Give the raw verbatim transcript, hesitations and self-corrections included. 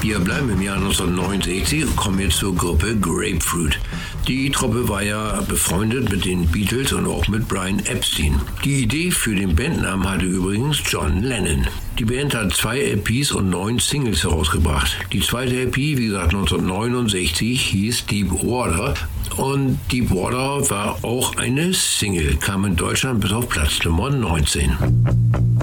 Wir bleiben im Jahr neunzehnhundertneunundsechzig und kommen jetzt zur Gruppe Grapefruit. Die Truppe war ja befreundet mit den Beatles und auch mit Brian Epstein. Die Idee für den Bandnamen hatte übrigens John Lennon. Die Band hat zwei L Ps und neun Singles herausgebracht. Die zweite L P, wie gesagt, neunzehnhundertneunundsechzig, hieß Deep Water. Und Deep Water war auch eine Single, kam in Deutschland bis auf Platz Nummer neunzehn.